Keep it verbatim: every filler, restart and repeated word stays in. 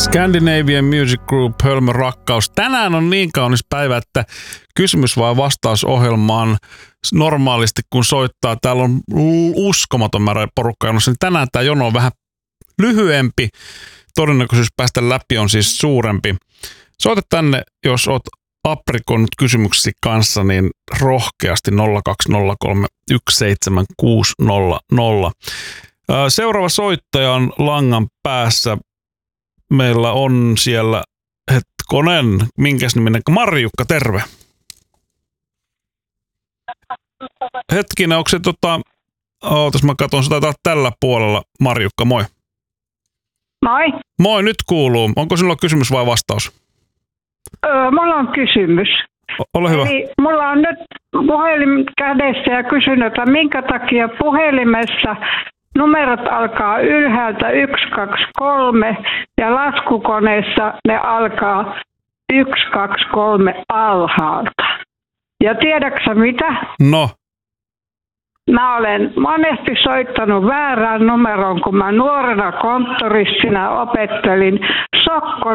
Scandinavian Music Group, Hölmön rakkaus. Tänään on niin kaunis päivä, että kysymys vai vastausohjelmaan normaalisti kun soittaa. Täällä on uskomaton määrä porukkaa jonossa. Niin tänään tämä jono on vähän lyhyempi. Todennäköisyys päästä läpi on siis suurempi. Soita tänne, jos oot aprikonnut kysymyksesi kanssa, niin rohkeasti nolla kaksi nolla kolme yksi seitsemän kuusi nolla nolla. Seuraava soittaja on langan päässä. Meillä on siellä, hetkonen, minkäs niminen, Marjukka, terve. Hetkinen, onko se tota, ootas mä katson, se taitaa tällä puolella. Marjukka, moi. Moi. Moi, nyt kuuluu. Onko sinulla kysymys vai vastaus? Öö, mulla on kysymys. O- ole hyvä. Eli mulla on nyt puhelin kädessä ja kysyn, että minkä takia puhelimessa numerot alkaa ylhäältä yksi kaksi kolme ja laskukoneessa ne alkaa yksi kaksi kolme alhaalta. Ja tiedätkö mitä? No. Mä olen monesti soittanut väärään numeroon, kun mä nuorena konttoristina opettelin Sokko